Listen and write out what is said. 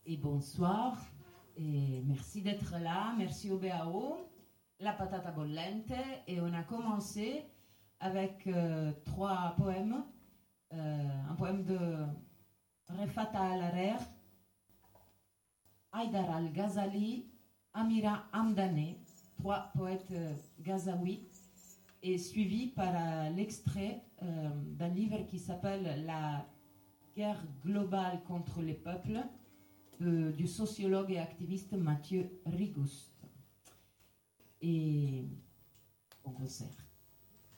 et bonsoir. Et merci d'être là. Merci au BAO, la patata bollente. Et on a commencé avec 3 poèmes. Un poème de Refat al-Harer, Haïdar al-Ghazali, Amira Hamdane, 3 poètes gazaouis, et suivi par l'extrait d'un livre qui s'appelle La guerre globale contre les peuples du sociologue et activiste Mathieu Rigouste. Et au concert.